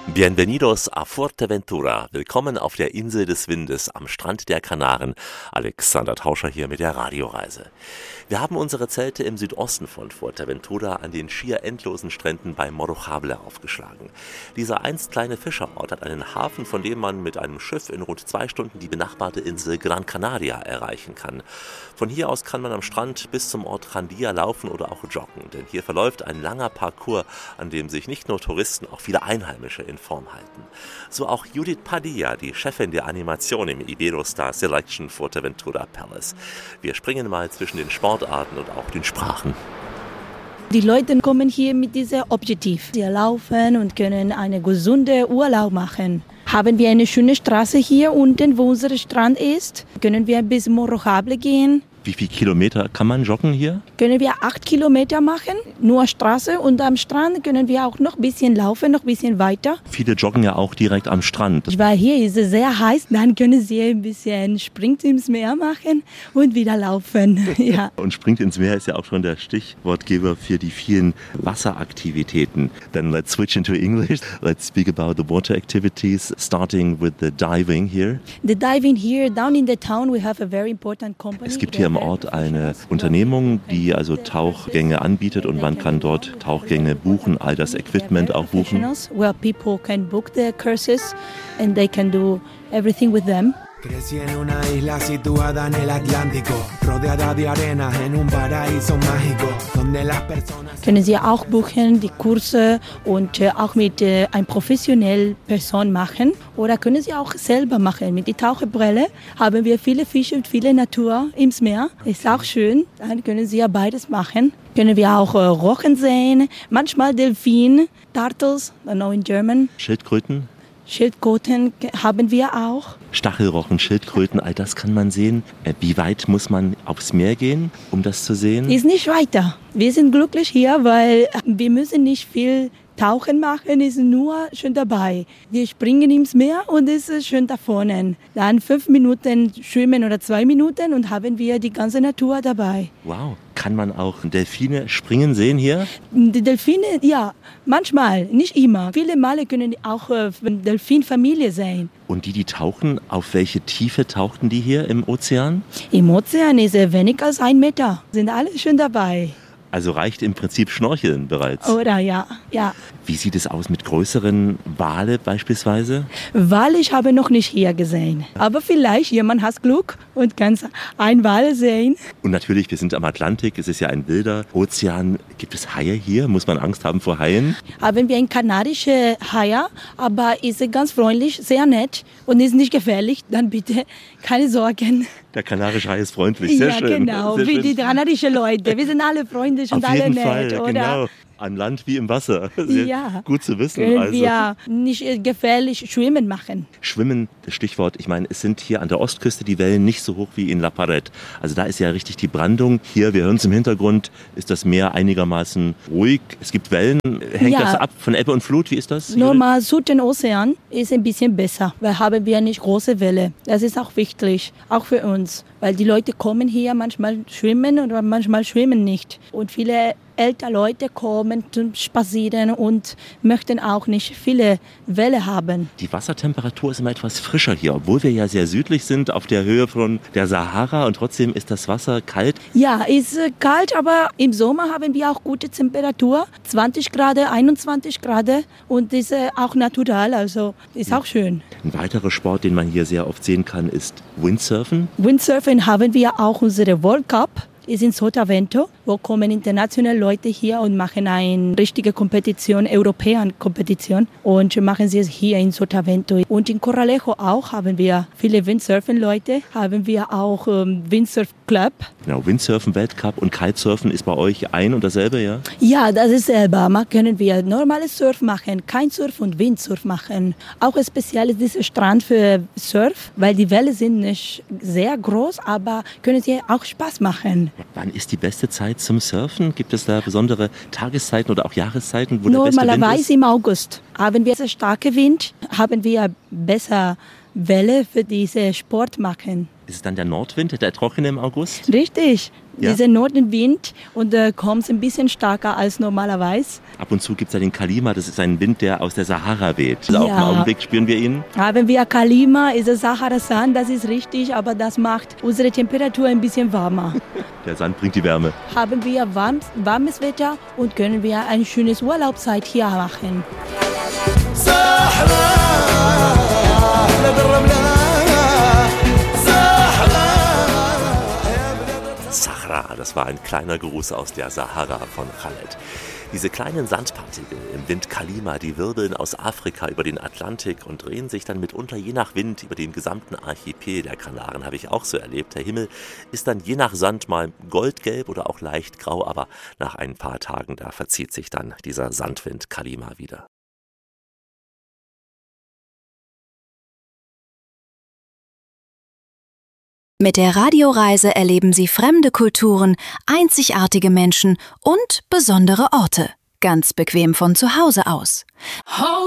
Bienvenidos a Fuerteventura. Willkommen auf der Insel des Windes am Strand der Kanaren. Alexander Tauscher hier mit der Radioreise. Wir haben unsere Zelte im Südosten von Fuerteventura an den schier endlosen Stränden bei Morrojable aufgeschlagen. Dieser einst kleine Fischerort hat einen Hafen, von dem man mit einem Schiff in rund 2 Stunden die benachbarte Insel Gran Canaria erreichen kann. Von hier aus kann man am Strand bis zum Ort Jandía laufen oder auch joggen, denn hier verläuft ein langer Parcours, an dem sich nicht nur Touristen, auch viele Einheimische in Form halten. So auch Judith Padilla, die Chefin der Animation im Iberostar Selection Fuerteventura Palace. Wir springen mal zwischen den Sportarten und auch den Sprachen. Die Leute kommen hier mit diesem Objektiv. Sie laufen und können einen gesunden Urlaub machen. Haben wir eine schöne Straße hier unten, wo unser Strand ist, können wir bis Morrojable gehen. Wie viele Kilometer kann man joggen hier? Können wir 8 Kilometer machen, nur Straße, und am Strand können wir auch noch ein bisschen laufen, noch ein bisschen weiter. Viele joggen ja auch direkt am Strand. Weil hier ist es sehr heiß, dann können sie ein bisschen Springt ins Meer machen und wieder laufen. Ja. Und Springt ins Meer ist ja auch schon der Stichwortgeber für die vielen Wasseraktivitäten. Then let's switch into English. Let's speak about the water activities, starting with the diving here. The diving here, down in the town, we have a very important company. Es gibt hier am Ort eine Unternehmung, die also Tauchgänge anbietet, und man kann dort Tauchgänge buchen, all das Equipment auch buchen. Where people can book their courses and they can do everything with them. Crecí en una isla situada en el Atlántico, rodeada de arena en un paraíso mágico, donde las personas... Können Sie auch buchen, die Kurse, und auch mit einer professionellen Person machen, oder können Sie auch selber machen. Mit der Taucherbrille haben wir viele Fische und viele Natur im Meer. Ist auch schön, dann können Sie ja beides machen. Können wir auch Rochen sehen, manchmal Delfine, Turtles, I know in German. Schildkröten? Schildkröten haben wir auch. Stachelrochen, Schildkröten, all das kann man sehen. Wie weit muss man aufs Meer gehen, um das zu sehen? Ist nicht weiter. Wir sind glücklich hier, weil wir müssen nicht viel Tauchen machen, ist nur schön dabei. Wir springen ins Meer und es ist schön da vorne. Dann 5 Minuten schwimmen oder 2 Minuten und haben wir die ganze Natur dabei. Wow. Kann man auch Delfine springen sehen hier? Die Delfine, ja, manchmal, nicht immer. Viele Male können auch Delfinfamilie sein. Und die tauchen, auf welche Tiefe tauchten die hier im Ozean? Im Ozean ist es weniger als 1 Meter. Sind alle schön dabei. Also reicht im Prinzip Schnorcheln bereits? Oder ja. Wie sieht es aus mit größeren Wale beispielsweise? Wale ich habe noch nicht hier gesehen. Aber vielleicht jemand hat Glück und kann einen Wal sehen. Und natürlich, wir sind am Atlantik, es ist ja ein wilder Ozean. Gibt es Haie hier? Muss man Angst haben vor Haien? Haben wir einen kanadischen Haie, aber ist ganz freundlich, sehr nett und ist nicht gefährlich. Dann bitte keine Sorgen. Der kanarische Hai ist freundlich, sehr schön. Ja, genau, sehr wie schön. Die kanadischen Leute. Wir sind alle freundlich und alle nett, Fall, oder? Genau. An Land wie im Wasser. Sehr gut zu wissen. Können also. wir nicht gefährlich schwimmen machen. Schwimmen, das Stichwort. Ich meine, es sind hier an der Ostküste die Wellen nicht so hoch wie in La Parrette. Also da ist ja richtig die Brandung. Hier, wir hören es im Hintergrund, ist das Meer einigermaßen ruhig. Es gibt Wellen. Hängt das ab von Ebbe und Flut? Wie ist das? Normal, Südozean ist ein bisschen besser, weil haben wir nicht große Welle. Das ist auch wichtig, auch für uns. Weil die Leute kommen hier manchmal schwimmen oder manchmal schwimmen nicht. Und viele ältere Leute kommen zum Spazieren und möchten auch nicht viele Welle haben. Die Wassertemperatur ist immer etwas frischer hier, obwohl wir ja sehr südlich sind, auf der Höhe von der Sahara, und trotzdem ist das Wasser kalt. Ja, ist kalt, aber im Sommer haben wir auch gute Temperatur, 20 Grad, 21 Grad, und ist auch natural, also ist auch schön. Ein weiterer Sport, den man hier sehr oft sehen kann, ist Windsurfen. Windsurfen haben wir auch unsere World Cup. Ist in Sotavento, wo kommen internationale Leute hier und machen eine richtige Kompetition, Europäer-Kompetition, und machen sie es hier in Sotavento. Und in Corralejo auch haben wir viele Windsurfen-Leute, haben wir auch Windsurf-Club. Genau, Windsurfen-Weltcup und Kitesurfen ist bei euch ein und dasselbe, ja? Ja, das ist selber. Können wir normales Surf machen, Kitesurf und Windsurf machen. Auch speziell ist dieser Strand für Surf, weil die Wellen sind nicht sehr groß, aber können sie auch Spaß machen. Wann ist die beste Zeit zum Surfen? Gibt es da besondere Tageszeiten oder auch Jahreszeiten, wo der beste Wind ist? Normalerweise im August. Haben wir sehr starken Wind, haben wir besser Welle für diesen Sport machen. Ist es dann der Nordwind, der trockene im August? Richtig. Ja? Dieser Nordwind und kommt ein bisschen stärker als normalerweise. Ab und zu gibt es ja den Kalima, das ist ein Wind, der aus der Sahara weht. Also auch im Ja. Augenblick spüren wir ihn. Haben wir Kalima, ist es Sahara-Sand, das ist richtig, aber das macht unsere Temperatur ein bisschen warmer. Der Sand bringt die Wärme. Haben wir warmes Wetter und können wir eine schöne Urlaubszeit hier machen. Sahara, das war ein kleiner Gruß aus der Sahara von Khaled. Diese kleinen Sandpartikel im Wind Kalima, die wirbeln aus Afrika über den Atlantik und drehen sich dann mitunter je nach Wind über den gesamten Archipel der Kanaren, habe ich auch so erlebt. Der Himmel ist dann je nach Sand mal goldgelb oder auch leicht grau, aber nach ein paar Tagen, da verzieht sich dann dieser Sandwind Kalima wieder. Mit der Radioreise erleben Sie fremde Kulturen, einzigartige Menschen und besondere Orte. Ganz bequem von zu Hause aus.